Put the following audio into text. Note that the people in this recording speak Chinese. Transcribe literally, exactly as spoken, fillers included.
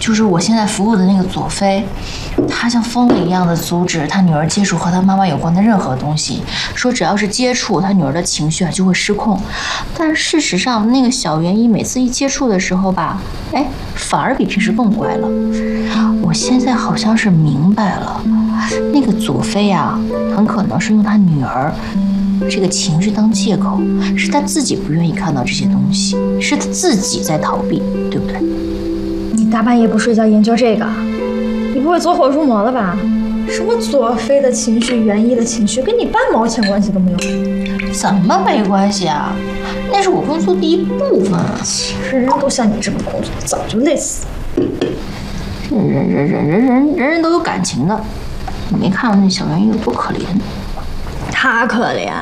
就是我现在服务的那个左飞，他像疯了一样的阻止他女儿接触和他妈妈有关的任何东西，说只要是接触，他女儿的情绪啊就会失控。但事实上，那个小元一每次一接触的时候吧，哎，反而比平时更乖了。我现在好像是明白了，那个左飞啊，很可能是用他女儿这个情绪当借口，是他自己不愿意看到这些东西，是他自己在逃避，对不对？ 你大半夜不睡觉研究这个，你不会走火入魔了吧？什么左飞的情绪、元一的情绪，跟你半毛钱关系都没有。 怎么没关系啊？那是我工作的一部分啊。 人人都像你这么工作，早就累死。 人人人人人人人人都有感情的，你没看到那小元一有多可怜？ 他可怜，